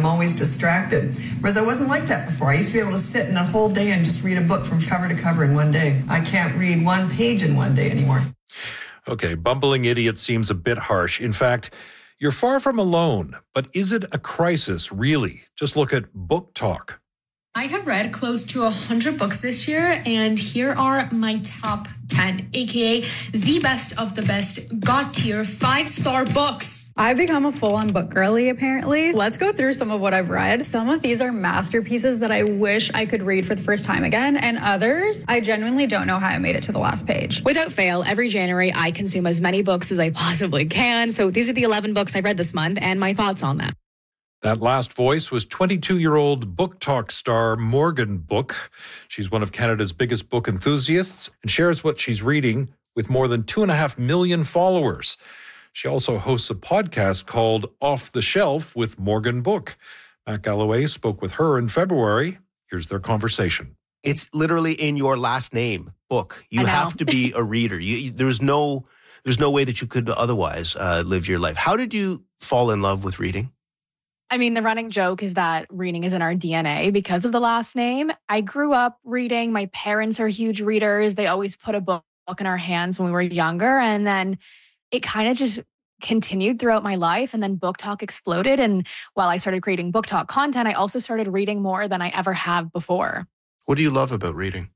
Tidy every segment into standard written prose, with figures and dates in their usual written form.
I'm always distracted. Whereas I wasn't like that before. I used to be able to sit in a whole day and just read a book from cover to cover in one day. I can't read one page in one day anymore. Okay, bumbling idiot seems a bit harsh. In fact, you're far from alone. But is it a crisis, really? Just look at Book Talk. I have read close to 100 books this year, and here are my top 10, aka the best of the best, God tier, 5-star books. I've become a full-on book girly, apparently. Let's go through some of what I've read. Some of these are masterpieces that I wish I could read for the first time again, and others, I genuinely don't know how I made it to the last page. Without fail, every January, I consume as many books as I possibly can. So these are the 11 books I read this month and my thoughts on them. That last voice was 22-year-old Book Talk star Morgan Book. She's one of Canada's biggest book enthusiasts and shares what she's reading with more than 2.5 million followers. She also hosts a podcast called Off the Shelf with Morgan Book. Matt Galloway spoke with her in February. Here's their conversation. It's literally in your last name, Book. You have to be a reader. There's no way that you could otherwise live your life. How did you fall in love with reading? I mean, the running joke is that reading is in our DNA because of the last name. I grew up reading. My parents are huge readers. They always put a book in our hands when we were younger. And then it kind of just continued throughout my life. And then Book Talk exploded. And while I started creating Book Talk content, I also started reading more than I ever have before. What do you love about reading?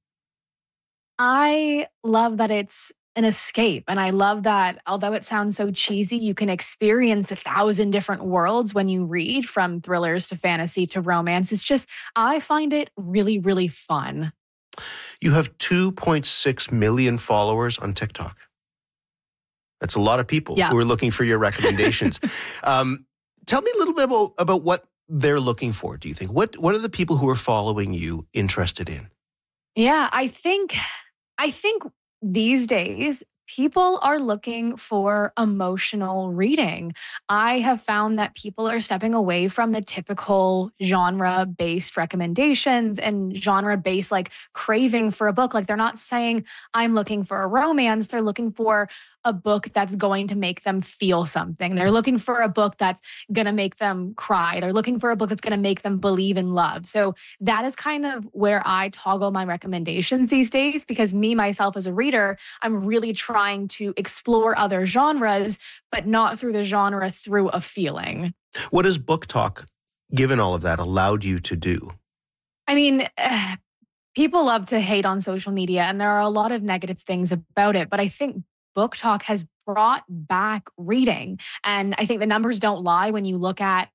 I love that it's an escape. And I love that, although it sounds so cheesy, you can experience 1,000 different worlds when you read, from thrillers to fantasy to romance. It's just, I find it really, really fun. You have 2.6 million followers on TikTok. That's a lot of people who are looking for your recommendations. Tell me a little bit about what they're looking for, do you think? What are the people who are following you interested in? Yeah, I think these days, people are looking for emotional reading. I have found that people are stepping away from the typical genre-based recommendations and genre-based craving for a book. They're not saying, I'm looking for a romance. They're looking for a book that's going to make them feel something. They're looking for a book that's going to make them cry. They're looking for a book that's going to make them believe in love. So that is kind of where I toggle my recommendations these days, because myself as a reader, I'm really trying to explore other genres, but not through the genre, through a feeling. What has Book Talk, given all of that, allowed you to do? I mean, people love to hate on social media, and there are a lot of negative things about it, but I think Book Talk has brought back reading. And I think the numbers don't lie when you look at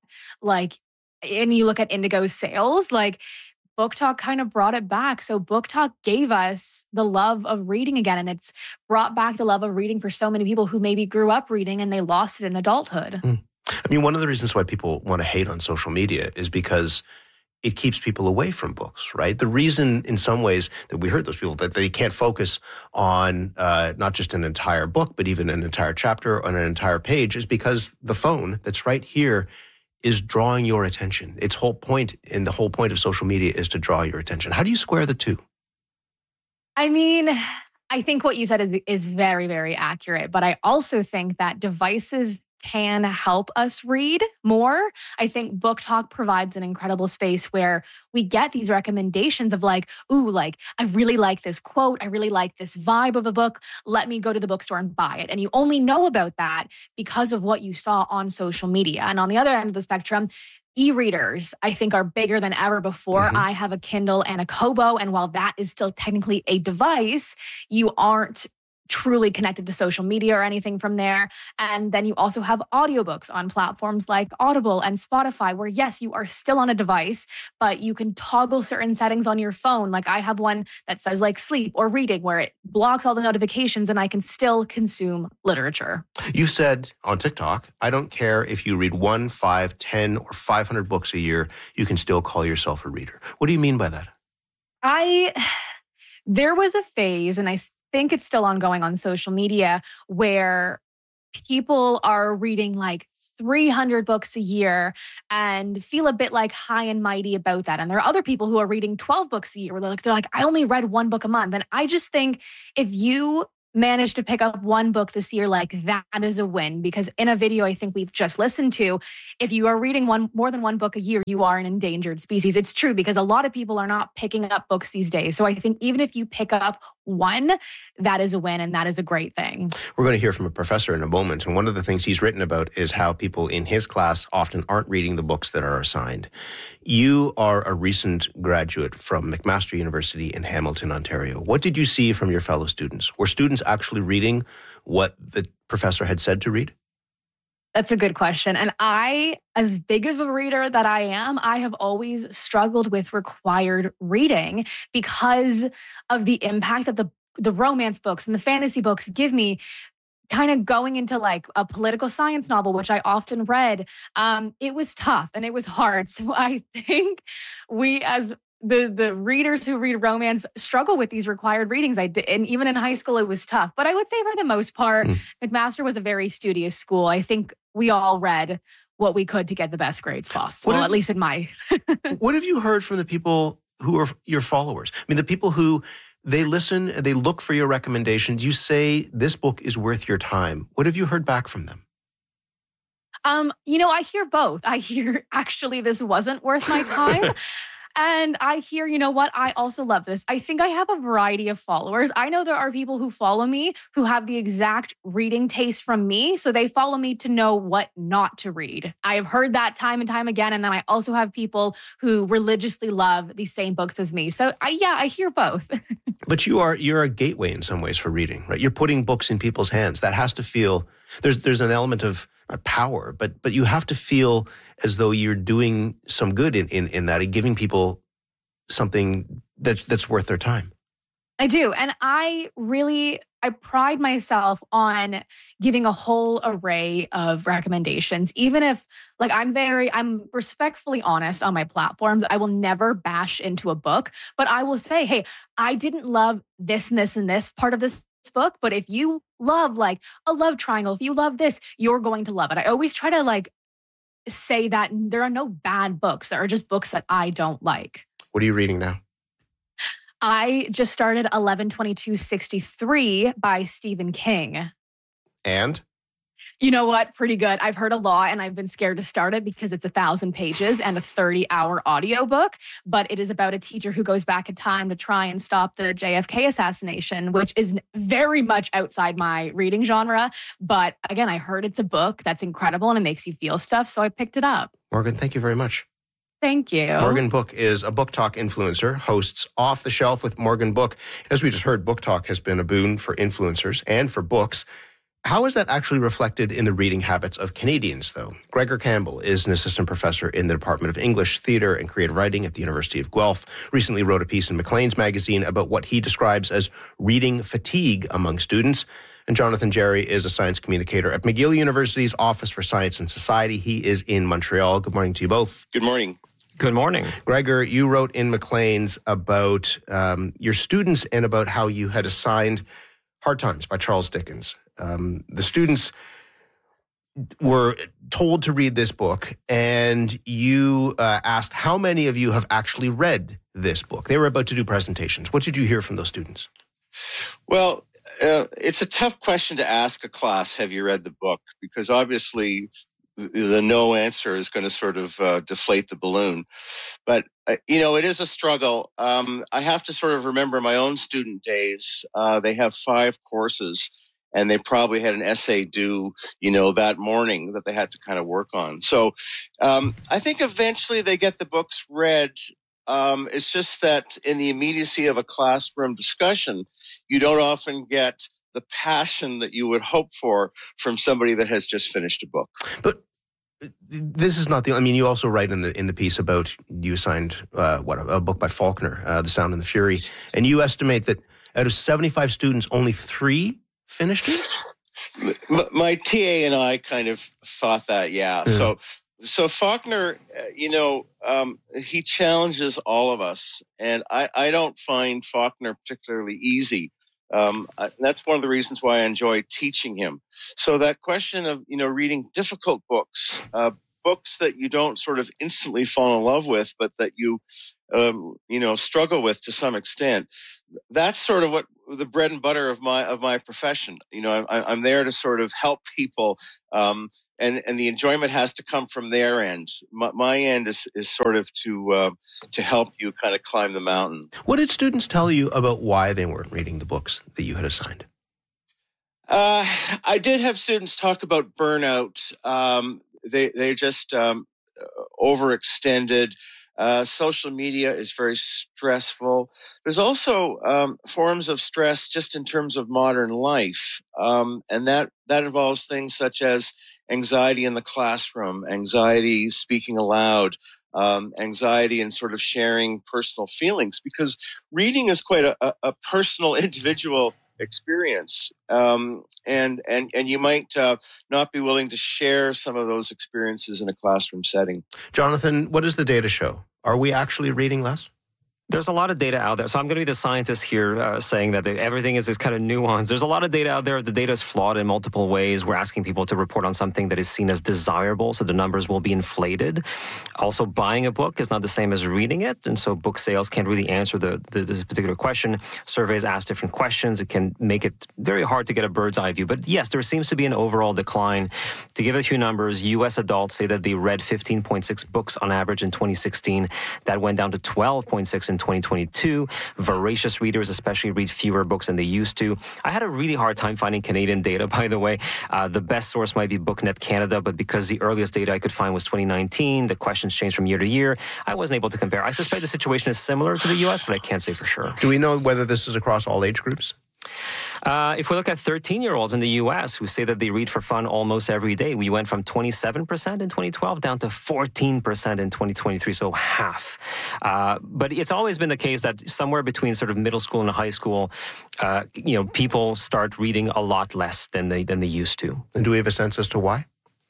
Indigo's sales. Book Talk kind of brought it back. So Book Talk gave us the love of reading again. And it's brought back the love of reading for so many people who maybe grew up reading and they lost it in adulthood. I mean, one of the reasons why people want to hate on social media is because it keeps people away from books, right? The reason in some ways that we heard those people that they can't focus on not just an entire book, but even an entire chapter on an entire page is because the phone that's right here is drawing your attention. Its whole point, and the whole point of social media is to draw your attention. How do you square the two? I mean, I think what you said is very, very accurate. But I also think that devices can help us read more. I think Book Talk provides an incredible space where we get these recommendations of I really like this quote. I really like this vibe of a book. Let me go to the bookstore and buy it. And you only know about that because of what you saw on social media. And on the other end of the spectrum, e-readers, I think, are bigger than ever before. I have a Kindle and a Kobo. And while that is still technically a device, you aren't truly connected to social media or anything from there. And then you also have audiobooks on platforms like Audible and Spotify, where yes, you are still on a device, but you can toggle certain settings on your phone. I have one that says sleep or reading, where it blocks all the notifications and I can still consume literature. You said on TikTok, I don't care if you read 1, 5, 10, or 500 books a year, you can still call yourself a reader. What do you mean by that? There was a phase, and I think it's still ongoing on social media, where people are reading 300 books a year and feel a bit high and mighty about that. And there are other people who are reading 12 books a year where they're like, I only read one book a month. And I just think if you manage to pick up one book this year, like that is a win. Because in a video I think we've just listened to, if you are reading more than one book a year, you are an endangered species. It's true, because a lot of people are not picking up books these days. So I think even if you pick up one, that is a win, and that is a great thing. We're going to hear from a professor in a moment, and one of the things he's written about is how people in his class often aren't reading the books that are assigned. You are a recent graduate from McMaster University in Hamilton, Ontario. What did you see from your fellow students? Were students actually reading what the professor had said to read? That's a good question. And I, as big of a reader that I am, I have always struggled with required reading because of the impact that the romance books and the fantasy books give me. Kind of going into like a political science novel, which I often read, it was tough and it was hard. So I think we, as the readers who read romance, struggle with these required readings. I did, and even in high school, it was tough. But I would say for the most part, McMaster was a very studious school. I think we all read what we could to get the best grades possible, at least in my... What have you heard from the people who are your followers? I mean, the people who they listen, they look for your recommendations. You say this book is worth your time. What have you heard back from them? I hear both. I hear, actually, this wasn't worth my time. And I hear, you know what? I also love this. I think I have a variety of followers. I know there are people who follow me who have the exact reading taste from me. So they follow me to know what not to read. I have heard that time and time again. And then I also have people who religiously love these same books as me. So I hear both. But you're a gateway in some ways for reading, right? You're putting books in people's hands. That has to feel, there's an element of power, but you have to feel as though you're doing some good in that and giving people something that's worth their time. I do. And I pride myself on giving a whole array of recommendations, even if I'm respectfully honest on my platforms. I will never bash into a book, but I will say, hey, I didn't love this and this and this part of this book, but if you love like a love triangle, if you love this, you're going to love it. I always try to say that there are no bad books. There are just books that I don't like. What are you reading now? I just started 11/22/63 by Stephen King. And? You know what? Pretty good. I've heard a lot and I've been scared to start it because it's 1,000 pages and a 30-hour audiobook. But it is about a teacher who goes back in time to try and stop the JFK assassination, which is very much outside my reading genre. But again, I heard it's a book that's incredible and it makes you feel stuff. So I picked it up. Morgan, thank you very much. Thank you. Morgan Book is a Book Talk influencer, hosts Off the Shelf with Morgan Book. As we just heard, Book Talk has been a boon for influencers and for books. How is that actually reflected in the reading habits of Canadians, though? Gregor Campbell is an assistant professor in the Department of English, Theatre and Creative Writing at the University of Guelph. Recently wrote a piece in Maclean's magazine about what he describes as reading fatigue among students. And Jonathan Jerry is a science communicator at McGill University's Office for Science and Society. He is in Montreal. Good morning to you both. Good morning. Good morning. Gregor, you wrote in Maclean's about your students and about how you had assigned Hard Times by Charles Dickens. The students were told to read this book, and you asked how many of you have actually read this book. They were about to do presentations. What did you hear from those students? Well, it's a tough question to ask a class, have you read the book? Because obviously the no answer is going to sort of deflate the balloon. But, it is a struggle. I have to sort of remember my own student days. They have 5 courses. And they probably had an essay due, that morning that they had to kind of work on. So I think eventually they get the books read. It's just that in the immediacy of a classroom discussion, you don't often get the passion that you would hope for from somebody that has just finished a book. But this is not you also write in the piece about you assigned a book by Faulkner, The Sound and the Fury, and you estimate that out of 75 students, only 3 finished it? My TA and I kind of thought that, yeah. So Faulkner, he challenges all of us, and I don't find Faulkner particularly easy. That's one of the reasons why I enjoy teaching him. So that question of, reading difficult books, books that you don't sort of instantly fall in love with, but that you struggle with to some extent. That's sort of what the bread and butter of my profession. I'm there to sort of help people, and the enjoyment has to come from their end. My end is sort of to help you kind of climb the mountain. What did students tell you about why they weren't reading the books that you had assigned? I did have students talk about burnout. They just overextended. Social media is very stressful. There's also forms of stress just in terms of modern life, and that involves things such as anxiety in the classroom, anxiety speaking aloud, anxiety in sort of sharing personal feelings, because reading is quite a personal, individual experience, and you might not be willing to share some of those experiences in a classroom setting. Jonathan, what does the data show? Are we actually reading less? There's a lot of data out there. So I'm going to be the scientist here saying that everything is kind of nuanced. There's a lot of data out there. The data is flawed in multiple ways. We're asking people to report on something that is seen as desirable, so the numbers will be inflated. Also, buying a book is not the same as reading it, and so book sales can't really answer this particular question. Surveys ask different questions. It can make it very hard to get a bird's eye view. But yes, there seems to be an overall decline. To give a few numbers, U.S. adults say that they read 15.6 books on average in 2016. That went down to 12.6 in 2022. Voracious readers especially read fewer books than they used to. I had a really hard time finding Canadian data, by the way. The best source might be BookNet Canada, but because the earliest data I could find was 2019, the questions changed from year to year, I wasn't able to compare. I suspect the situation is similar to the U.S., but I can't say for sure. Do we know whether this is across all age groups? If we look at 13-year-olds in the U.S. who say that they read for fun almost every day, we went from 27% in 2012 down to 14% in 2023, so half. But it's always been the case that somewhere between sort of middle school and high school, people start reading a lot less than they used to. And do we have a sense as to why?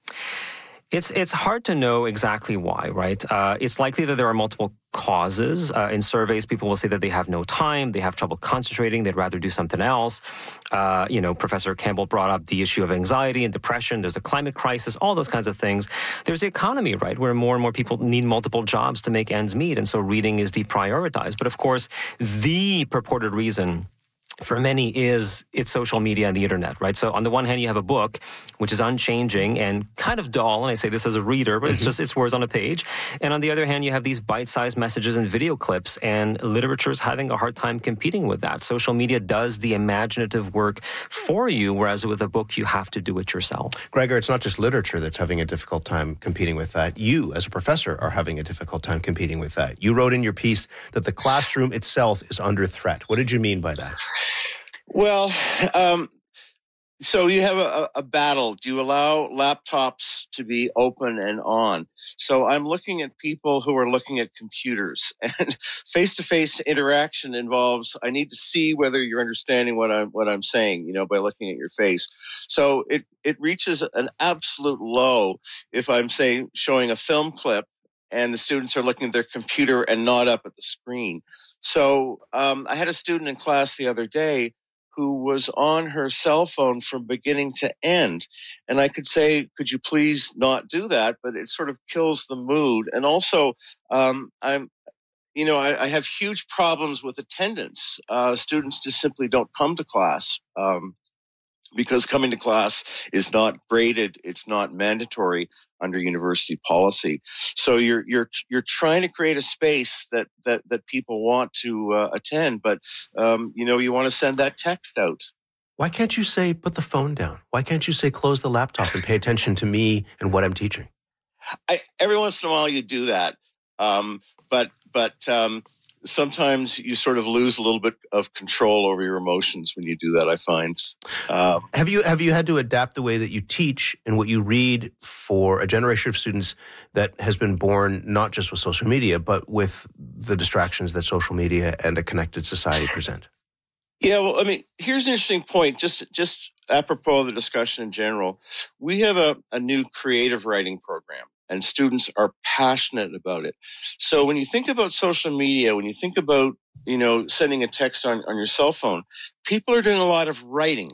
It's hard to know exactly why, right? It's likely that there are multiple causes. In surveys, people will say that they have no time, they have trouble concentrating, they'd rather do something else. Professor Campbell brought up the issue of anxiety and depression. There's the climate crisis, all those kinds of things. There's the economy, right, where more and more people need multiple jobs to make ends meet, and so reading is deprioritized. But of course, the purported reason for many it's social media and the internet, right? So on the one hand, you have a book, which is unchanging and kind of dull, and I say this as a reader, but it's words on a page. And on the other hand, you have these bite-sized messages and video clips, and literature is having a hard time competing with that. Social media does the imaginative work for you, whereas with a book, you have to do it yourself. Gregor, it's not just literature that's having a difficult time competing with that. You, as a professor, are having a difficult time competing with that. You wrote in your piece that the classroom itself is under threat. What did you mean by that? Well, so you have a battle. Do you allow laptops to be open and on? So I'm looking at people who are looking at computers, and face-to-face interaction involves, I need to see whether you're understanding what I'm saying, by looking at your face. So it reaches an absolute low if I'm showing a film clip and the students are looking at their computer and not up at the screen. So I had a student in class the other day who was on her cell phone from beginning to end. And I could say, could you please not do that? But it sort of kills the mood. And also, I have huge problems with attendance. Students just simply don't come to class. Because coming to class is not graded, it's not mandatory under university policy. So you're trying to create a space that people want to attend, but you want to send that text out. Why can't you say put the phone down? Why can't you say close the laptop and pay attention to me and what I'm teaching? Every once in a while you do that, but sometimes you sort of lose a little bit of control over your emotions when you do that, I find. Have you had to adapt the way that you teach and what you read for a generation of students that has been born not just with social media, but with the distractions that social media and a connected society present? Yeah, well, I mean, here's an interesting point, just apropos of the discussion in general. We have a new creative writing program, and students are passionate about it. So when you think about social media, when you think about, sending a text on your cell phone, people are doing a lot of writing.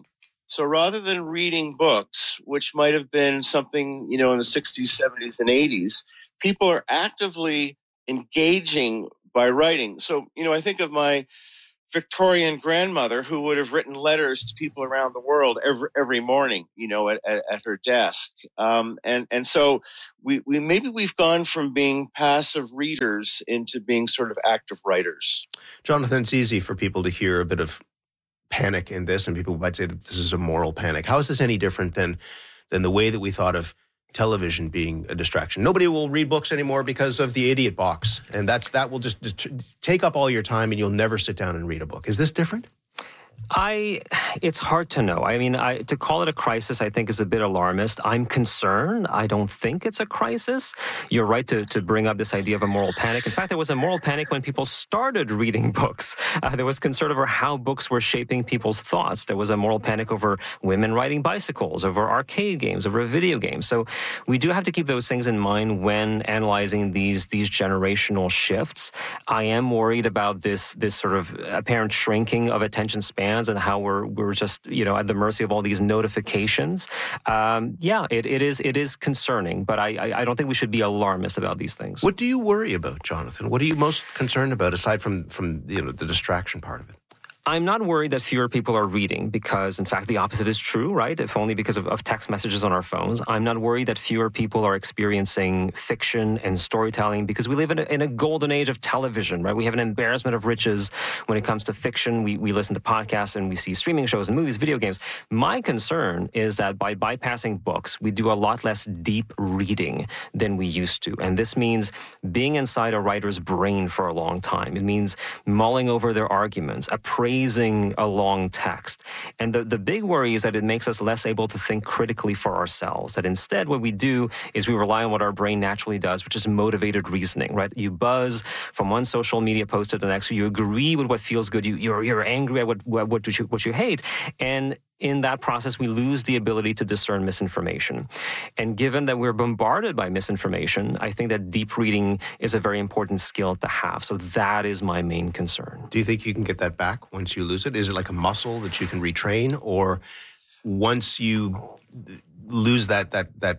So rather than reading books, which might have been something, in the 60s, 70s, and 80s, people are actively engaging by writing. So, I think of my Victorian grandmother who would have written letters to people around the world every morning, at her desk. And so we've gone from being passive readers into being sort of active writers. Jonathan, it's easy for people to hear a bit of panic in this, and people might say that this is a moral panic. How is this any different than the way that we thought of television being a distraction? Nobody will read books anymore because of the idiot box, and that will just take up all your time, and you'll never sit down and read a book. Is this different? It's hard to know. I mean, to call it a crisis, I think is a bit alarmist. I'm concerned. I don't think it's a crisis. You're right to bring up this idea of a moral panic. In fact, there was a moral panic when people started reading books. There was concern over how books were shaping people's thoughts. There was a moral panic over women riding bicycles, over arcade games, over video games. So we do have to keep those things in mind when analyzing these generational shifts. I am worried about this sort of apparent shrinking of attention spans and how we're just at the mercy of all these notifications. It is concerning, but I don't think we should be alarmist about these things. What do you worry about, Jonathan? What are you most concerned about aside from the distraction part of it? I'm not worried that fewer people are reading because, in fact, the opposite is true, right? If only because of text messages on our phones. I'm not worried that fewer people are experiencing fiction and storytelling because we live in a golden age of television, right? We have an embarrassment of riches when it comes to fiction. We listen to podcasts and we see streaming shows and movies, video games. My concern is that by bypassing books, we do a lot less deep reading than we used to. And this means being inside a writer's brain for a long time. It means mulling over their arguments, appraising a long text. And the big worry is that it makes us less able to think critically for ourselves, that instead what we do is we rely on what our brain naturally does, which is motivated reasoning, right? You buzz from one social media post to the next, you agree with what feels good, you're angry at what you hate, and in that process, we lose the ability to discern misinformation. And given that we're bombarded by misinformation, I think that deep reading is a very important skill to have. So that is my main concern. Do you think you can get that back once you lose it? Is it like a muscle that you can retrain? Or once you lose that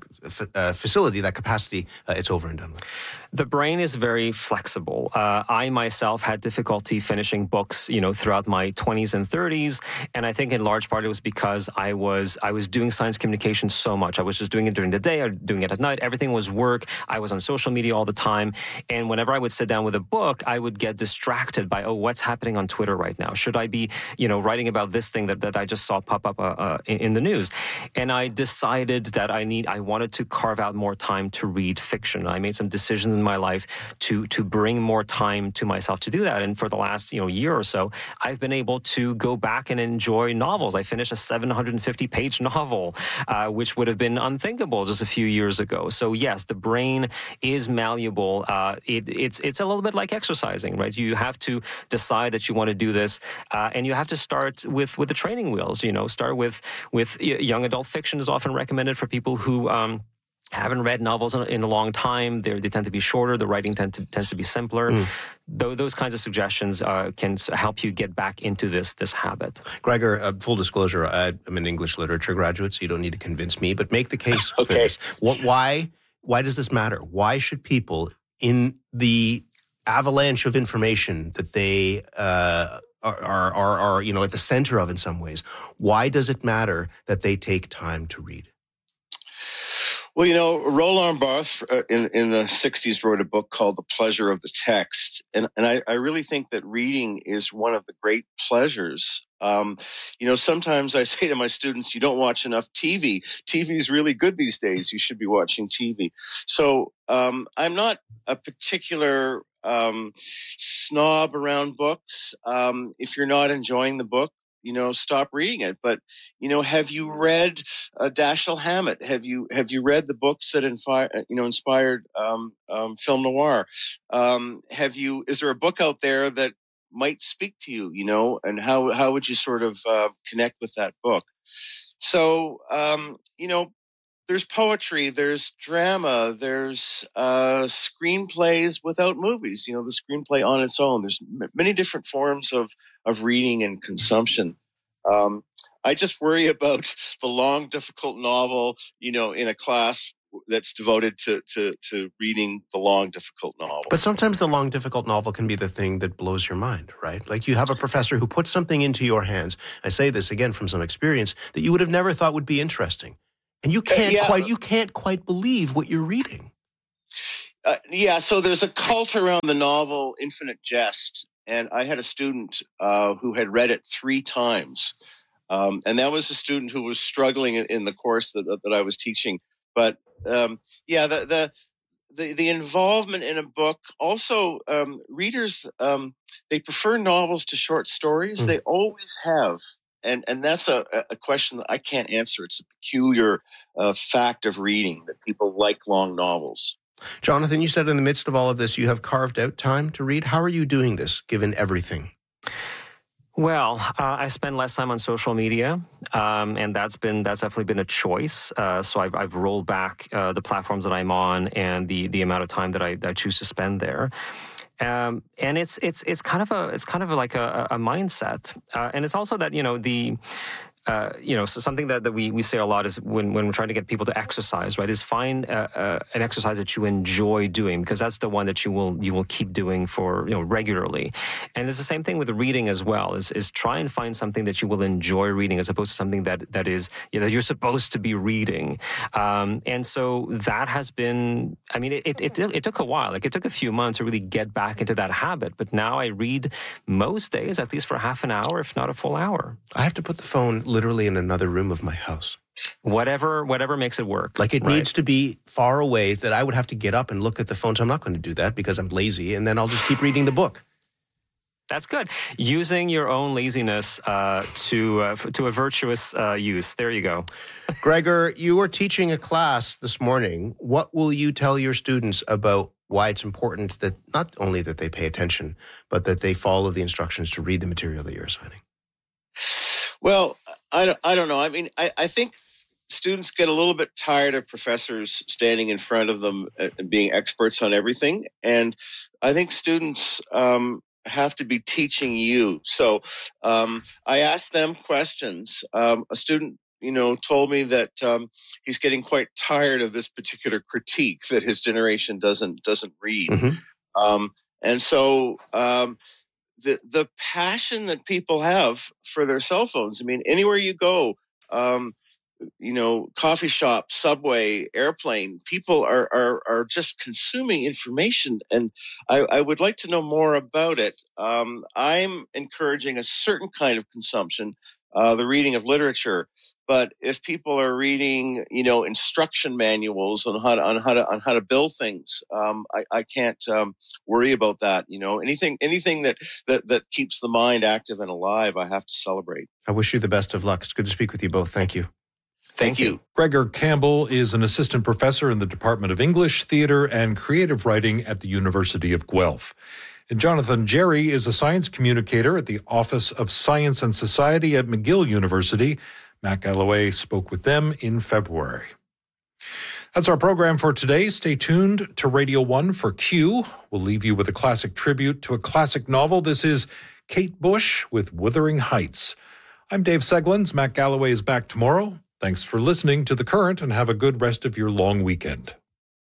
facility, that capacity, it's over and done with? The brain is very flexible. I myself had difficulty finishing books, throughout my 20s and 30s, and I think in large part it was because I was doing science communication so much. I was just doing it during the day, or doing it at night. Everything was work. I was on social media all the time, and whenever I would sit down with a book, I would get distracted by, what's happening on Twitter right now? Should I be, writing about this thing that I just saw pop up in the news? And I decided that I wanted to carve out more time to read fiction. I made some decisions in my life to bring more time to myself to do that. And for the last year or so, I've been able to go back and enjoy novels. I finished a 750-page novel, which would have been unthinkable just a few years ago. So yes, the brain is malleable. It's a little bit like exercising, right? You have to decide that you want to do this, and you have to start with the training wheels. Start with young adult fiction is often recommended for people who haven't read novels in a long time. They tend to be shorter. The writing tends to be simpler. Those kinds of suggestions can help you get back into this habit. Gregor, full disclosure, I'm an English literature graduate, so you don't need to convince me, but make the case for this. Why does this matter? Why should people, in the avalanche of information that they are at the center of in some ways, why does it matter that they take time to read? Well, Roland Barthes in the 60s wrote a book called The Pleasure of the Text. And I really think that reading is one of the great pleasures. Sometimes I say to my students, you don't watch enough TV. TV is really good these days. You should be watching TV. So I'm not a particular snob around books. If you're not enjoying the book, stop reading it. But, have you read Dashiell Hammett? Have you read the books that inspired film noir? Is there a book out there that might speak to you, and how would you sort of connect with that book? So, there's poetry, there's drama, there's screenplays without movies, the screenplay on its own. There's many different forms of reading and consumption. I just worry about the long, difficult novel, in a class that's devoted to reading the long, difficult novel. But sometimes the long, difficult novel can be the thing that blows your mind, right? Like you have a professor who puts something into your hands. I say this again from some experience that you would have never thought would be interesting. And you can't quite believe what you're reading. So there's a cult around the novel Infinite Jest. And I had a student who had read it 3 times. And that was a student who was struggling in the course that I was teaching. But the involvement in a book. Also, readers, they prefer novels to short stories. They always have. And that's a question that I can't answer. It's a peculiar fact of reading that people like long novels. Jonathan, you said in the midst of all of this, you have carved out time to read. How are you doing this, given everything? Well, I spend less time on social media, and that's definitely been a choice. So I've rolled back the platforms that I'm on and the amount of time that I choose to spend there. And it's kind of like a mindset, and it's also that so something that we say a lot is when we're trying to get people to exercise, right, is find an exercise that you enjoy doing, because that's the one that you will keep doing for regularly. And it's the same thing with reading as well, is try and find something that you will enjoy reading as opposed to something that is that you're supposed to be reading. And so that has been, I mean, it took a while. Like it took a few months to really get back into that habit. But now I read most days, at least for half an hour, if not a full hour. I have to put the phone literally in another room of my house. Whatever makes it work. Like it needs to be far away that I would have to get up and look at the phone. So I'm not going to do that because I'm lazy, and then I'll just keep reading the book. That's good. Using your own laziness to a virtuous use. There you go. Gregor, you were teaching a class this morning. What will you tell your students about why it's important that not only that they pay attention, but that they follow the instructions to read the material that you're assigning? Well, I don't know. I mean, I think students get a little bit tired of professors standing in front of them and being experts on everything. And I think students have to be teaching you. So I asked them questions. A student, told me that he's getting quite tired of this particular critique that his generation doesn't read. Mm-hmm. And so the passion that people have for their cell phones. I mean, anywhere you go, coffee shop, subway, airplane, people are just consuming information. And I would like to know more about it. I'm encouraging a certain kind of consumption, the reading of literature. But if people are reading, instruction manuals on how to build things, I can't worry about that. Anything that keeps the mind active and alive, I have to celebrate. I wish you the best of luck. It's good to speak with you both. Thank you. Thank you. Gregor Campbell is an assistant professor in the Department of English, Theatre, and Creative Writing at the University of Guelph. And Jonathan Jerry is a science communicator at the Office of Science and Society at McGill University. Matt Galloway spoke with them in February. That's our program for today. Stay tuned to Radio 1 for Q. We'll leave you with a classic tribute to a classic novel. This is Kate Bush with Wuthering Heights. I'm Dave Seglins. Matt Galloway is back tomorrow. Thanks for listening to The Current, and have a good rest of your long weekend.